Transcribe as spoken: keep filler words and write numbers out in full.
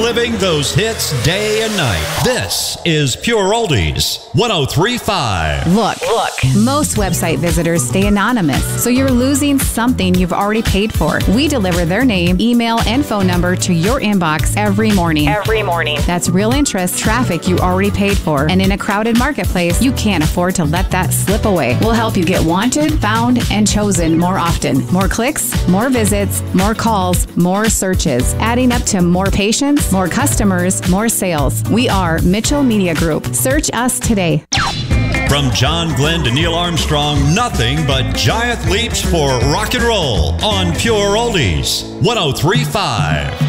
reliving those hits day and night. This is Pure Oldies, one oh three point five. Look, look. Most website visitors stay anonymous, so you're losing something you've already paid for. We deliver their name, email, and phone number to your inbox every morning. Every morning. That's real interest, traffic you already paid for. And in a crowded marketplace, you can't afford to let that slip away. We'll help you get wanted, found, and chosen more often. More clicks, more visits, more calls, more searches, adding up to more patients, more customers, more sales. We are Mitchell Media Group. Search us today. From John Glenn to Neil Armstrong, nothing but giant leaps for rock and roll on Pure Oldies, one oh three point five.